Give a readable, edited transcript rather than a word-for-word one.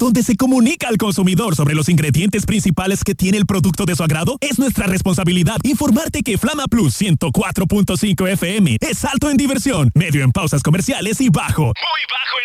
donde se comunica al consumidor sobre los ingredientes principales que tiene el producto de su agrado. Es nuestra responsabilidad informarte que Flama Plus 104.5 FM es alto en diversión, medio en pausas comerciales y bajo, muy bajo